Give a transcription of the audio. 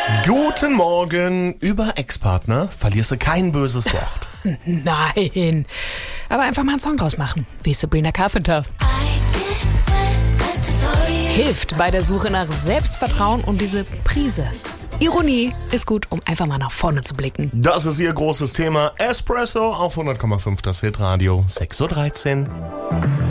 Guten Morgen. Über Ex-Partner verlierst du kein böses Wort. Nein, aber einfach mal einen Song draus machen, wie Sabrina Carpenter. Hilft bei der Suche nach Selbstvertrauen und diese Prise. Ironie ist gut, um einfach mal nach vorne zu blicken. Das ist ihr großes Thema. Espresso auf 100,5 das Hitradio 6.13 Uhr.